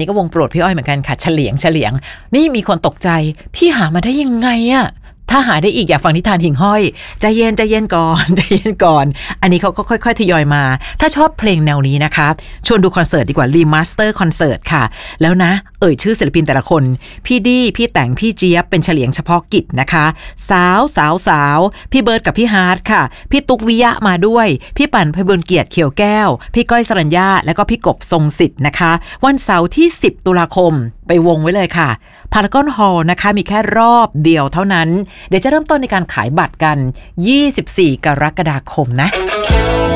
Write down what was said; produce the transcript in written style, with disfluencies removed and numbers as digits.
นี้ก็วงโปรดพี่อ้อยเหมือนกันค่ะเฉลียงนี่มีคนตกใจพี่หามาได้ยังไงอะถ้าหาได้อีกอยากฟังนิทานหิ่งห้อยใจเย็นก่อน ใจเย็นก่อนอันนี้เขาก็ค่อยๆทยอยมาถ้าชอบเพลงแนวนี้นะคะชวนดูคอนเสิร์ตดีกว่ารีมาสเตอร์คอนเสิร์ตค่ะแล้วนะชื่อศิลปินแต่ละคนพี่ดีพี่แต่งพี่เจี๊ยบเป็นเฉลียงเฉพาะกิจนะคะสาวพี่เบิร์ดกับพี่ฮาร์ดค่ะพี่ตุ๊กวิยะมาด้วยพี่ปั่นไพบุญเกียรติเขียวแก้วพี่ก้อยสรัญญาแล้วก็พี่กบทรงสิทธิ์นะคะวันเสาร์ที่10ตุลาคมไปวงไว้เลยค่ะพารากอนฮอลล์นะคะมีแค่รอบเดียวเท่านั้นเดี๋ยวจะเริ่มต้นในการขายบัตรกัน24กรกฎาคมนะ